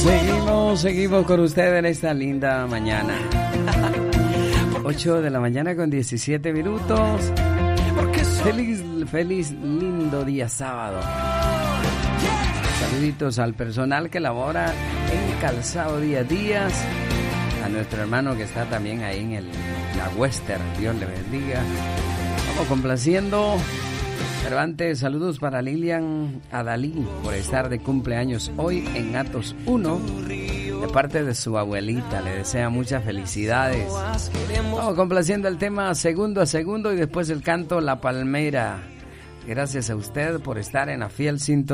Seguimos con usted en esta linda mañana. 8 de la mañana con 17 minutos. Feliz lindo día sábado. Saluditos al personal que labora en Calzado Díaz Díaz, a nuestro hermano que está también ahí en la Western, Dios le bendiga. Vamos complaciendo, pero antes saludos para Lilian Adalí por estar de cumpleaños hoy en Atos 1, de parte de su abuelita, le desea muchas felicidades. Vamos complaciendo el tema segundo a segundo y después el canto La Palmera. Gracias a usted por estar en la fiel sintonía.